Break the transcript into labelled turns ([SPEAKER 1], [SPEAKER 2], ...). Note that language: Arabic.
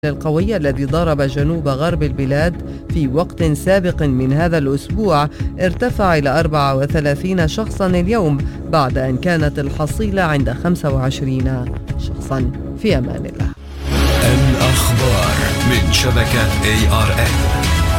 [SPEAKER 1] القوي الذي ضرب جنوب غرب البلاد في وقت سابق من هذا الأسبوع ارتفع إلى 34 شخصا اليوم، بعد أن كانت الحصيلة عند 25 شخصا. في أمان الله.
[SPEAKER 2] الأخبار من شبكة ARN.